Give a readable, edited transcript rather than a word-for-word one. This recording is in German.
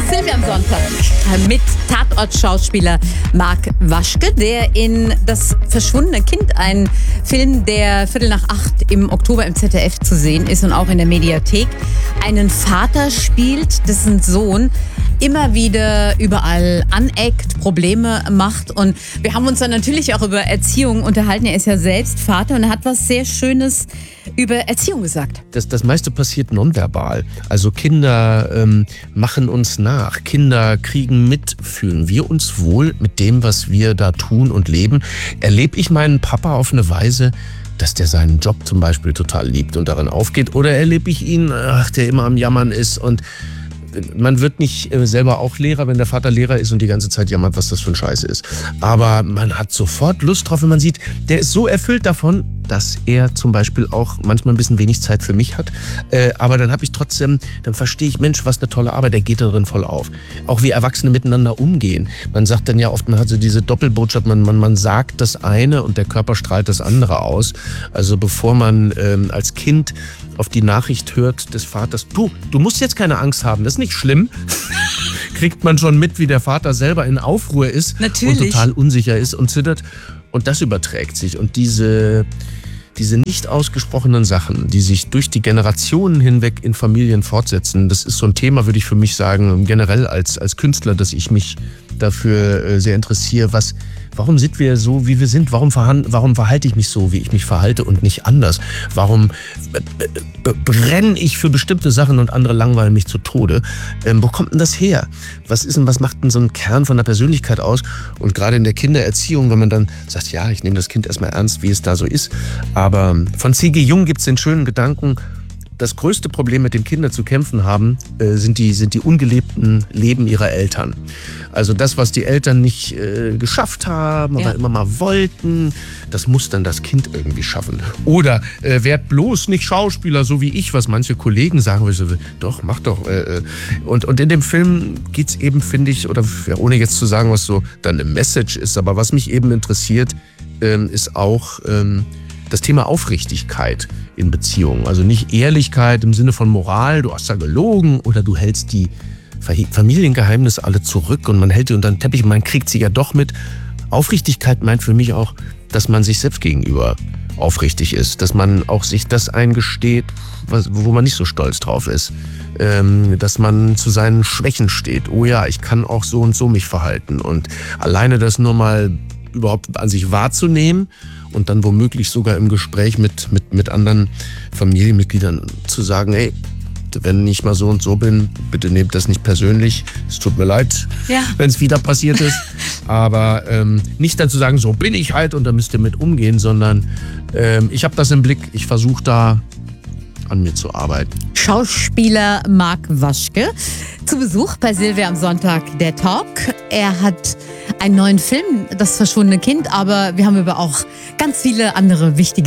Silvia am Sonntag mit Tatort-Schauspieler Marc Waschke, der in Das verschwundene Kind, ein Film, der 7:45 im Oktober im ZDF zu sehen ist und auch in der Mediathek, einen Vater spielt, dessen Sohn immer wieder überall aneckt, Probleme macht. Und wir haben uns dann natürlich auch über Erziehung unterhalten. Er ist ja selbst Vater und er hat was sehr Schönes über Erziehung gesagt. Das meiste passiert nonverbal. Also Kinder machen uns nach. Kinder kriegen mit, fühlen wir uns wohl mit dem, was wir da tun und leben. Erlebe ich meinen Papa auf eine Weise, dass der seinen Job zum Beispiel total liebt und darin aufgeht? Oder erlebe ich ihn, der immer am Jammern ist? Und man wird nicht selber auch Lehrer, wenn der Vater Lehrer ist und die ganze Zeit jammert, was das für ein Scheiß ist. Aber man hat sofort Lust drauf, wenn man sieht, der ist so erfüllt davon, dass er zum Beispiel auch manchmal ein bisschen wenig Zeit für mich hat. Aber dann habe ich trotzdem, dann verstehe ich, Mensch, was eine tolle Arbeit, der geht darin voll auf. Auch wie Erwachsene miteinander umgehen. Man sagt dann ja oft, man hat so diese Doppelbotschaft, man sagt das eine und der Körper strahlt das andere aus. Also bevor man als Kind auf die Nachricht hört des Vaters, du musst jetzt keine Angst haben, das ist nicht schlimm, kriegt man schon mit, wie der Vater selber in Aufruhr ist. Natürlich. Und total unsicher ist und zittert. Und das überträgt sich. Und diese nicht ausgesprochenen Sachen, die sich durch die Generationen hinweg in Familien fortsetzen, das ist so ein Thema, würde ich für mich sagen, generell als Künstler, dass ich mich dafür sehr interessiere. Warum sind wir so, wie wir sind? Warum verhalte ich mich so, wie ich mich verhalte und nicht anders? Warum brenne ich für bestimmte Sachen und andere langweilen mich zu Tode? Wo kommt denn das her? Was macht denn so ein Kern von der Persönlichkeit aus? Und gerade in der Kindererziehung, wenn man dann sagt, ja, ich nehme das Kind erstmal ernst, wie es da so ist. Aber von C.G. Jung gibt es den schönen Gedanken, das größte Problem, mit dem Kinder zu kämpfen haben, sind die ungelebten Leben ihrer Eltern. Also das, was die Eltern nicht geschafft haben, aber immer mal wollten, das muss dann das Kind irgendwie schaffen. Oder werd bloß nicht Schauspieler, so wie ich, was manche Kollegen sagen. Doch, mach doch. Und in dem Film geht's eben, finde ich, oder ohne jetzt zu sagen, was so dann eine Message ist, aber was mich eben interessiert, ist auch das Thema Aufrichtigkeit in Beziehungen. Also nicht Ehrlichkeit im Sinne von Moral, du hast da gelogen oder du hältst die Familiengeheimnisse alle zurück und man hält die unter den Teppich und man kriegt sie ja doch mit. Aufrichtigkeit meint für mich auch, dass man sich selbst gegenüber aufrichtig ist, dass man auch sich das eingesteht, wo man nicht so stolz drauf ist, dass man zu seinen Schwächen steht. Oh ja, ich kann auch so und so mich verhalten und alleine das nur mal überhaupt an sich wahrzunehmen und dann womöglich sogar im Gespräch mit anderen Familienmitgliedern zu sagen, hey, wenn ich mal so und so bin, bitte nehmt das nicht persönlich. Es tut mir leid, wenn es wieder passiert ist. Aber nicht dann zu sagen, so bin ich halt und da müsst ihr mit umgehen, sondern ich habe das im Blick. Ich versuche da an mir zu arbeiten. Schauspieler Marc Waschke zu Besuch bei Silvia am Sonntag, der Talk. Er hat einen neuen Film, Das verschwundene Kind, aber wir haben über auch ganz viele andere wichtige